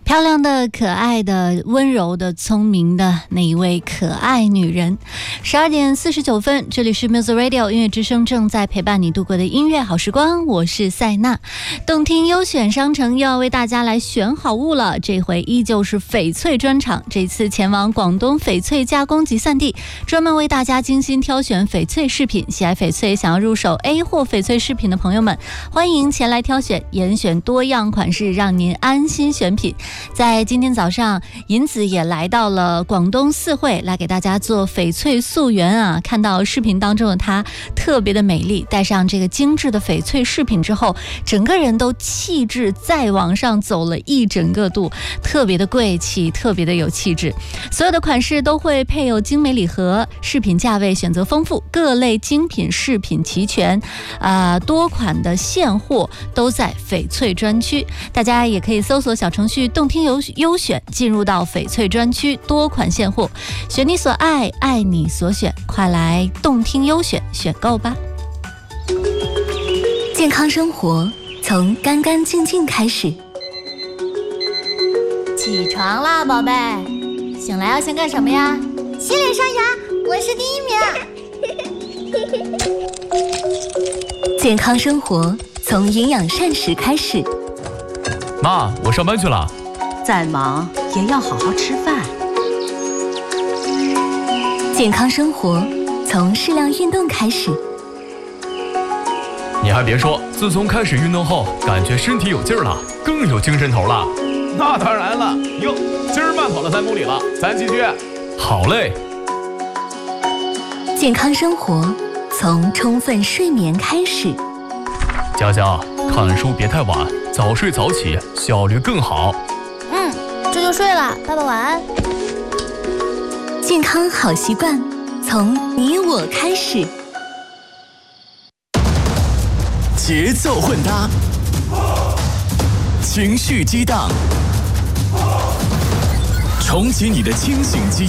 漂亮的、可爱的、温柔的、聪明的那一位可爱女人。12点49分，这里是 Music Radio 音乐之声，正在陪伴你度过的音乐好时光，我是塞娜。动听优选商城又要为大家来选好物了，这回依旧是翡翠专场，这次前往广东翡翠加工集散地，专门为大家精心挑选翡翠饰品。喜爱翡翠，想要入手 A 货翡翠饰品的朋友们，欢迎前来挑选，严选多样款式，让您安心选品。在今天早上，银子也来到了广东四惠，来给大家做翡翠溯源啊！看到视频当中的她特别的美丽，戴上这个精致的翡翠饰品之后，整个人都气质再往上走了一整个度，特别的贵气，特别的有气质。所有的款式都会配有精美礼盒，饰品价位选择丰富，各类精品饰品齐全，多款的现货都在翡翠专区，大家也可以搜索小程序动听优选，进入到翡翠专区，多款现货，选你所爱，爱你所选，快来动听优选选购吧。 健康生活从干干净净开始。 起床啦，宝贝！醒来要先干什么呀？ 洗脸刷牙，我是第1名。 健康生活从营养膳食开始。 妈，我上班去了。 再忙也要好好吃饭。 健康生活从适量运动开始。 你还别说，自从开始运动后，感觉身体有劲儿了，更有精神头了。 那当然了，哟，今儿慢跑了3公里了，咱继续。 好嘞。 健康生活从充分睡眠开始。 佳佳，看书别太晚，早睡早起，效率更好。 这就睡了，爸爸晚安。 健康好习惯从你我开始。 节奏混搭，情绪激荡，重启你的清醒记忆。